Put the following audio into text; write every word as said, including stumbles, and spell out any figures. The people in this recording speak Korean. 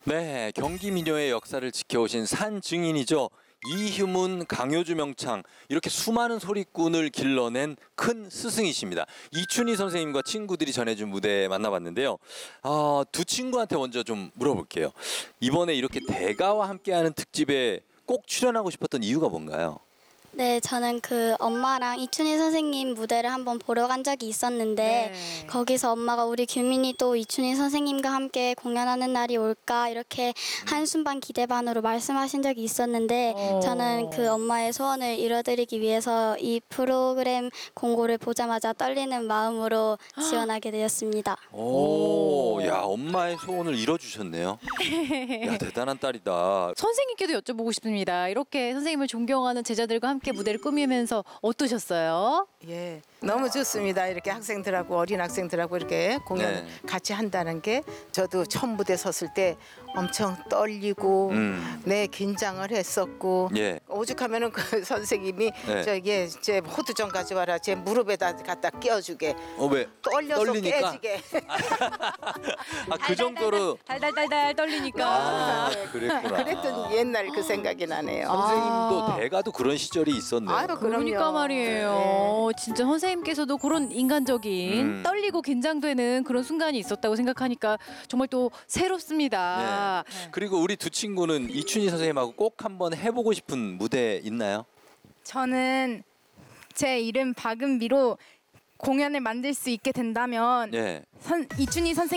네, 경기 민요의 역사를 지켜오신 산 증인이죠. 이휴문, 강효주 명창 이렇게 수많은 소리꾼을 길러낸 큰 스승이십니다. 이춘희 선생님과 친구들이 전해준 무대 만나봤는데요. 아, 두 친구한테 먼저 좀 물어볼게요. 이번에 이렇게 대가와 함께하는 특집에 꼭 출연하고 싶었던 이유가 뭔가요? 네, 저는 그 엄마랑 이춘희 선생님 무대를 한번 보러 간 적이 있었는데 네. 거기서 엄마가 우리 규민이 또 이춘희 선생님과 함께 공연하는 날이 올까 이렇게 한순간 기대 반으로 말씀하신 적이 있었는데 어. 저는 그 엄마의 소원을 이뤄드리기 위해서 이 프로그램 공고를 보자마자 떨리는 마음으로 지원하게 되었습니다. 오, 야, 엄마의 소원을 이뤄주셨네요. 야, 대단한 딸이다. 선생님께도 여쭤보고 싶습니다. 이렇게 선생님을 존경하는 제자들과 함께 무대를 꾸미면서 어떠셨어요? 예, 너무 좋습니다. 이렇게 학생들하고 어린 학생들하고 이렇게 공연 네. 같이 한다는 게 저도 처음 무대 섰을 때 엄청 떨리고 음. 네 긴장을 했었고 예. 오죽하면은 그 선생님이 네. 저기 제 호두 좀 가져와라 제 무릎에다 갖다 끼워주게 어, 왜? 떨려서 떨리니까? 깨지게 아, 그 정도로. 달달달달 떨리니까. 아, 그랬구나. 그랬던 옛날 그 생각이 나네요. 선생님도 아. 대가도 그런 시절이 있었네요. 아유, 그러니까 그럼요. 말이에요. 진짜 선생님께서도 그런 인간적인 음. 떨리고 긴장되는 그런 순간이 있었다고 생각하니까 정말 또 새롭습니다. 네. 그리고 우리 두 친구는 이춘희 선생님하고 꼭 한번 해보고 싶은 무대 있나요? 저는 제 이름 박은미로 공연을 만들 수 있게 된다면 네. 선, 이춘희 선생님